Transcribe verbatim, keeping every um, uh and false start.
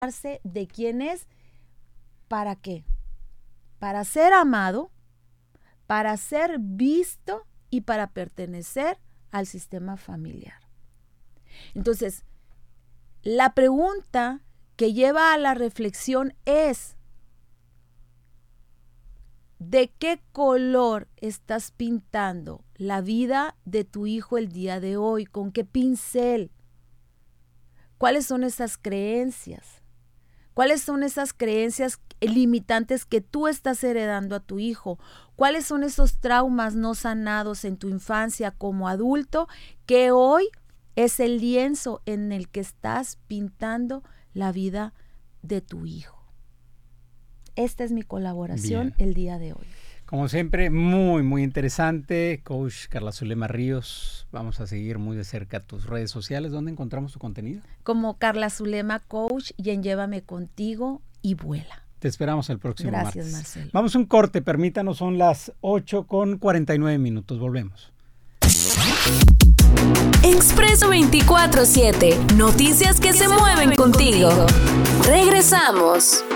de quién es, ¿para qué? Para ser amado, para ser visto y para pertenecer al sistema familiar. Entonces, la pregunta que lleva a la reflexión es: ¿de qué color estás pintando la vida de tu hijo el día de hoy? ¿Con qué pincel? ¿Cuáles son esas creencias? ¿Cuáles son esas creencias limitantes que tú estás heredando a tu hijo? ¿Cuáles son esos traumas no sanados en tu infancia como adulto que hoy es el lienzo en el que estás pintando la vida de tu hijo? Esta es mi colaboración Bien. el día de hoy. Como siempre, muy, muy interesante. Coach Carla Zulema Ríos, vamos a seguir muy de cerca tus redes sociales. ¿Dónde encontramos tu contenido? Como Carla Zulema Coach y en Llévame Contigo y Vuela. Te esperamos el próximo Gracias, martes. Marcelo. Vamos a un corte, permítanos, son las ocho con cuarenta y nueve minutos. Volvemos. Expreso veinticuatro siete. Noticias que, que se, se mueven contigo. contigo. Regresamos.